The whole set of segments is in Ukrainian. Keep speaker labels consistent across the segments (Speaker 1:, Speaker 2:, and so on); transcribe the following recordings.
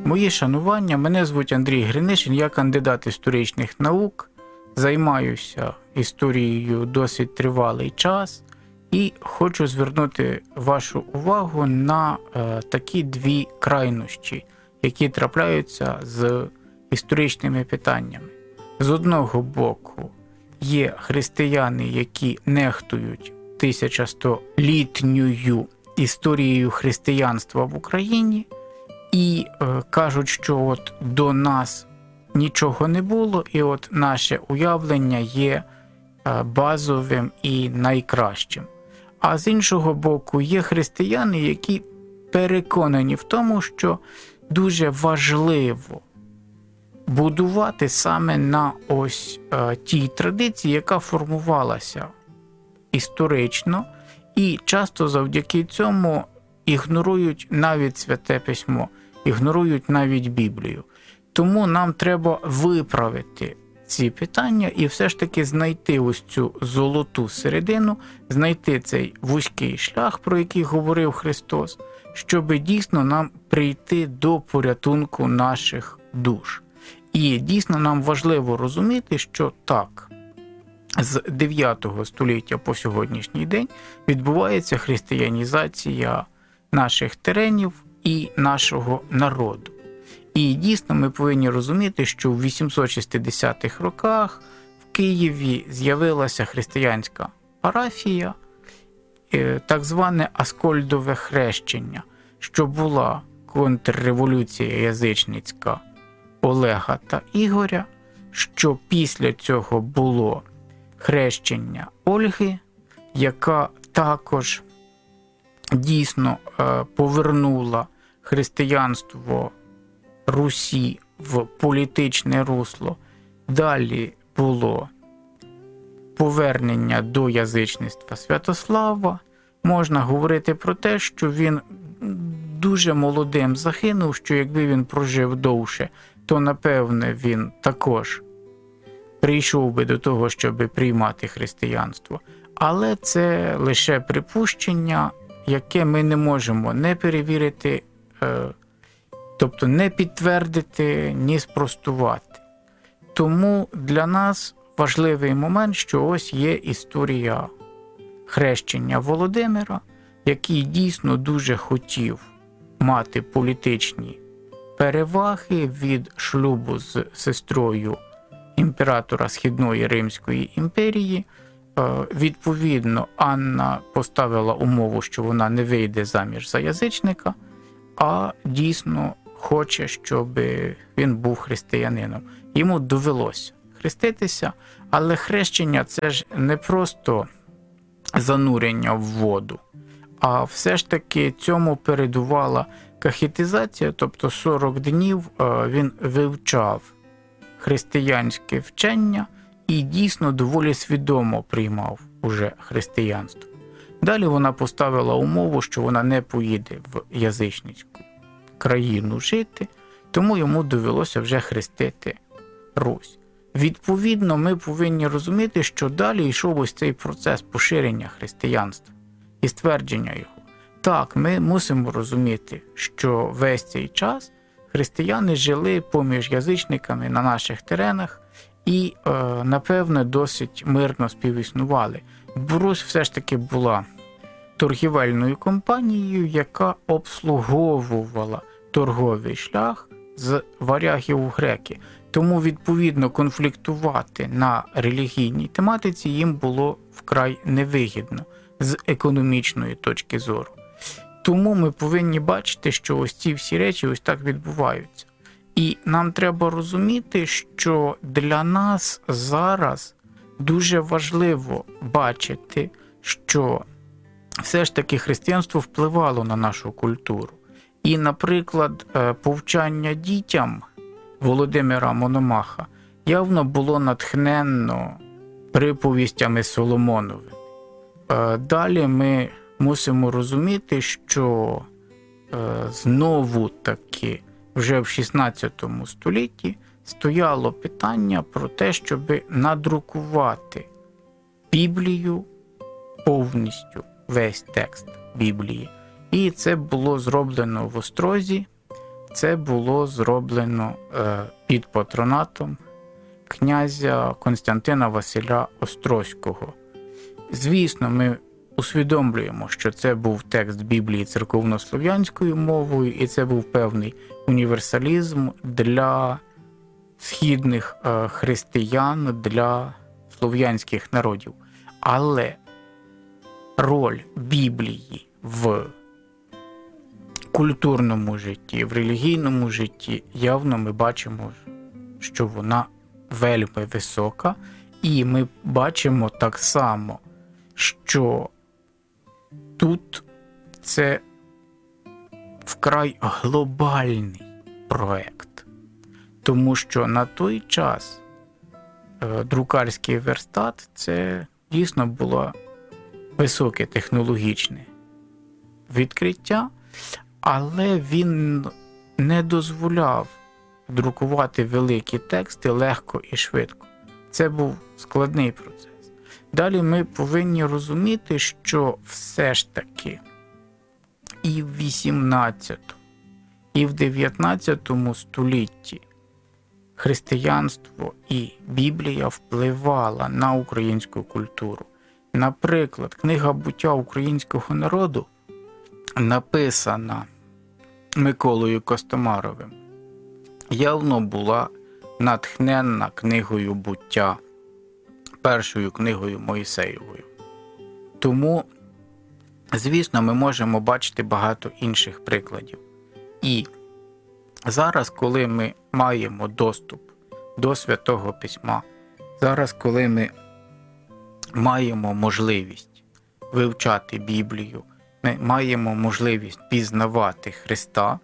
Speaker 1: Мої шанування, мене звуть Андрій Гринишин, я кандидат історичних наук, займаюся історією досить тривалий час і хочу звернути вашу увагу на такі дві крайнощі, які трапляються з історичними питаннями. З одного боку, є християни, які нехтують 1100-літньою історією християнства в Україні і кажуть, що от до нас нічого не було, і от наше уявлення є базовим і найкращим. А з іншого боку, є християни, які переконані в тому, що дуже важливо будувати саме на ось тій традиції, яка формувалася історично, і часто завдяки цьому ігнорують навіть Святе Письмо, ігнорують навіть Біблію. Тому нам треба виправити ці питання і все ж таки знайти ось цю золоту середину, знайти цей вузький шлях, про який говорив Христос, щоб дійсно нам прийти до порятунку наших душ. І дійсно нам важливо розуміти, що так, з 9 століття по сьогоднішній день відбувається християнізація наших теренів і нашого народу. І дійсно ми повинні розуміти, що в 860-х роках в Києві з'явилася християнська парафія, так зване Аскольдове хрещення, що була контрреволюція язичницька Олега та Ігоря, що після цього було хрещення Ольги, яка також дійсно повернула християнство Русі в політичне русло. Далі було повернення до язичництва Святослава. Можна говорити про те, що він дуже молодим загинув, що якби він прожив довше, то, напевне, він також прийшов би до того, щоб приймати християнство. Але це лише припущення, яке ми не можемо не перевірити, тобто не підтвердити, ні спростувати. Тому для нас важливий момент, що ось є історія хрещення Володимира, який дійсно дуже хотів мати політичні переваги від шлюбу з сестрою імператора Східної Римської імперії. Відповідно, Анна поставила умову, що вона не вийде заміж за язичника, а дійсно хоче, щоб він був християнином. Йому довелося хреститися, але хрещення – це ж не просто занурення в воду, а все ж таки цьому передувала кахетизація, тобто 40 днів він вивчав християнське вчення і дійсно доволі свідомо приймав уже християнство. Далі вона поставила умову, що вона не поїде в язичницьку країну жити, тому йому довелося вже хрестити Русь. Відповідно, ми повинні розуміти, що далі йшов ось цей процес поширення християнства і ствердження його. Так, ми мусимо розуміти, що весь цей час християни жили поміж язичниками на наших теренах і, напевно, досить мирно співіснували. Бо Русь все ж таки була торгівельною компанією, яка обслуговувала торговий шлях з варягів у греки. Тому, відповідно, конфліктувати на релігійній тематиці їм було вкрай невигідно з економічної точки зору. Тому ми повинні бачити, що ось ці всі речі ось так відбуваються. І нам треба розуміти, що для нас зараз дуже важливо бачити, що все ж таки християнство впливало на нашу культуру. І, наприклад, повчання дітям Володимира Мономаха явно було натхненно приповістями Соломоновими. Далі ми мусимо розуміти, що знову-таки вже в 16 столітті стояло питання про те, щоб надрукувати Біблію повністю, весь текст Біблії. І це було зроблено в Острозі це було зроблено під патронатом князя Костянтина Василя Острозького. Звісно, ми усвідомлюємо, що це був текст Біблії церковнослов'янською мовою, і це був певний універсалізм для східних християн, для слов'янських народів. Але роль Біблії в культурному житті, в релігійному житті явно ми бачимо, що вона вельми висока, і ми бачимо так само, що тут це вкрай глобальний проект, тому що на той час друкарський верстат це дійсно було високе технологічне відкриття, але він не дозволяв друкувати великі тексти легко і швидко. Це був складний процес. Далі ми повинні розуміти, що все ж таки і в 18, і в 19 столітті християнство і Біблія впливала на українську культуру. Наприклад, книга «Буття українського народу», написана Миколою Костомаровим, явно була натхненна книгою «Буття», першою книгою Мойсеєвою. Тому, звісно, ми можемо бачити багато інших прикладів. І зараз, коли ми маємо доступ до Святого Письма, зараз, коли ми маємо можливість вивчати Біблію, ми маємо можливість пізнавати Христа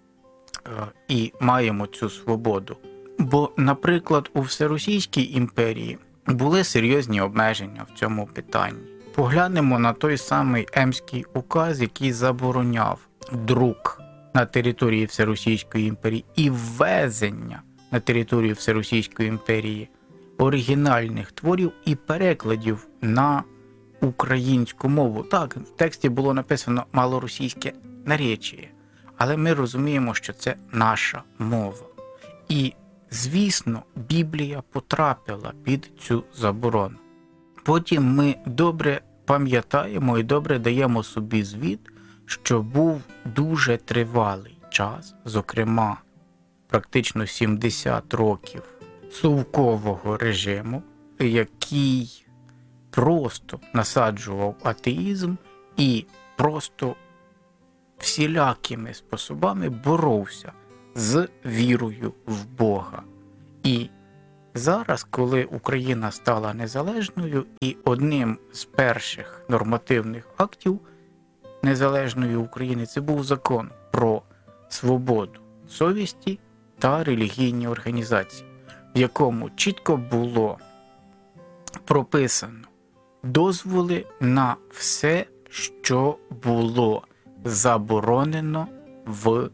Speaker 1: і маємо цю свободу. Бо, наприклад, у Всеросійській імперії були серйозні обмеження в цьому питанні. Поглянемо на той самий Емський указ, який забороняв друк на території Всеросійської імперії і ввезення на територію Всеросійської імперії оригінальних творів і перекладів на українську мову. Так, в тексті було написано малоросійське наречіє, але ми розуміємо, що це наша мова. І, звісно, Біблія потрапила під цю заборону. Потім ми добре пам'ятаємо і добре даємо собі звіт, що був дуже тривалий час, зокрема, практично 70 років совкового режиму, який просто насаджував атеїзм і просто всілякими способами боровся з вірою в Бога. І зараз, коли Україна стала незалежною, і одним з перших нормативних актів незалежної України це був закон про свободу совісті та релігійні організації, в якому чітко було прописано дозволи на все, що було заборонено в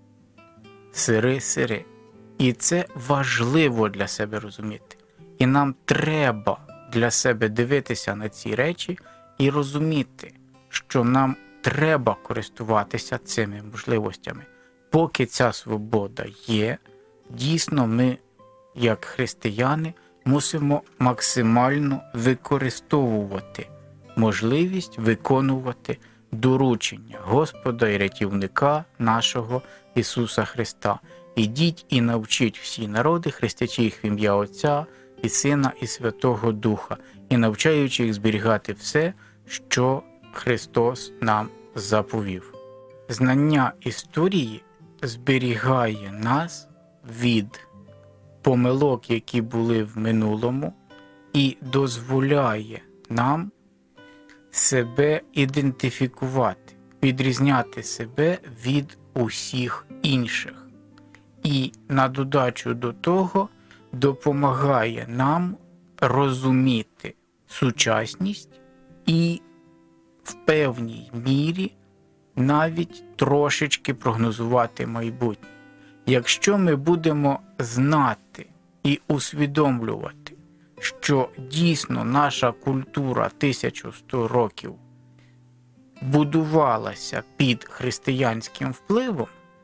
Speaker 1: сири. І це важливо для себе розуміти. І нам треба для себе дивитися на ці речі і розуміти, що нам треба користуватися цими можливостями. Поки ця свобода є, дійсно ми, як християни, мусимо максимально використовувати можливість виконувати доручення Господа і рятівника нашого Ісуса Христа. Ідіть і навчіть всі народи, хрестячи їх в ім'я Отця і Сина і Святого Духа, і навчаючи їх зберігати все, що Христос нам заповів. Знання історії зберігає нас від помилок, які були в минулому, і дозволяє нам себе ідентифікувати, відрізняти себе від усіх інших. І на додачу до того допомагає нам розуміти сучасність і в певній мірі навіть трошечки прогнозувати майбутнє. Якщо ми будемо знати і усвідомлювати, що дійсно наша культура 1100 років будувалася під християнським впливом,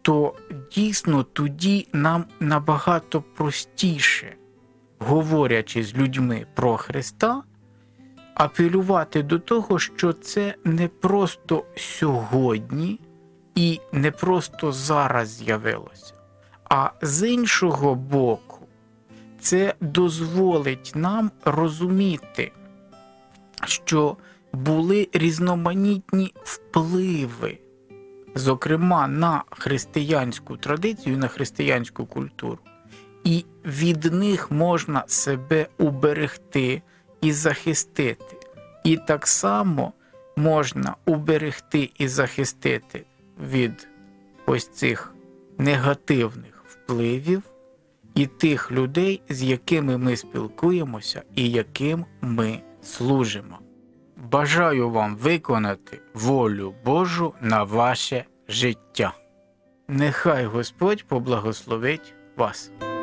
Speaker 1: то дійсно тоді нам набагато простіше, говорячи з людьми про Христа, апелювати до того, що це не просто сьогодні і не просто зараз з'явилося, а з іншого боку, це дозволить нам розуміти, що були різноманітні впливи, зокрема на християнську традицію, на християнську культуру, і від них можна себе уберегти і захистити. І так само можна уберегти і захистити від ось цих негативних впливів і тих людей, з якими ми спілкуємося і яким ми служимо. Бажаю вам виконати волю Божу на ваше життя. Нехай Господь поблагословить вас.